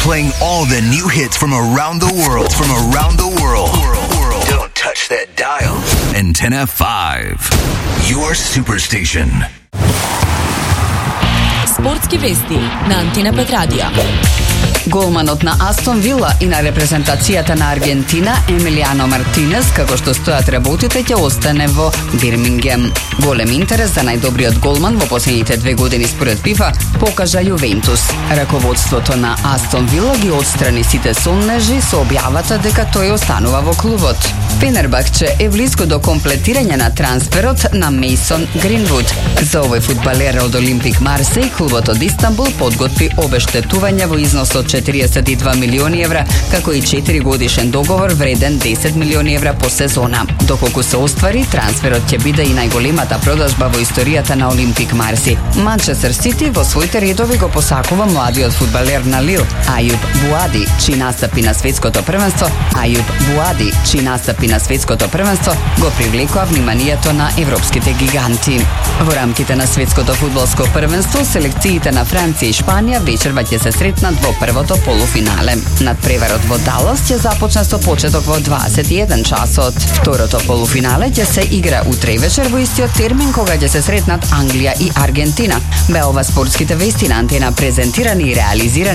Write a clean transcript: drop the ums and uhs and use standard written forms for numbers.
playing all the new hits from around the world. Don't touch that dial. Antenna 5. Your superstation. Sportski vesti на Антена 5 радио. Голманот на Астон Вила и на репрезентацијата на Аргентина Емилиано Мартинес, како што стојат работите, ќе остане во Бирмингем. Голем интерес за најдобриот голман во последните 2 години според ФИФА покажа Јувентус. Раководството на Астон Вила ги отстрани сите сомнежи со објавата дека тој останува во клубот. Фенербахче е близко до комплетирање на трансферот на Мейсон Гринвуд. За овој фудбалер од Олимпик Марсеј, клубот од Истанбул подготви обештетување во износ од 42 милиони евра, како и 4 годишен договор вреден 10 милиони евра по сезона. Доколку се оствари, трансферот ќе биде и најголемата продажба во историјата на Олимпик Марси. Манчестер Сити во своите редови го посакува младиот фудбалер на Лил, Ајуб Буади, чии настапи на светското првенство го привлекоа вниманието на европските гиганти. Во рамките на светското фудбалско првенство, селекциите на Франција и Шпанија вечерва ќе се сретнат во првото полуфинале. Надпреварот во Далас ќе започне со почеток во 21 часот. Второто полуфинале ќе се игра утре вечер во истиот термин кога ќе се сретнат Англија и Аргентина. Бе ова спортските вести на Антена презентирани и реализирани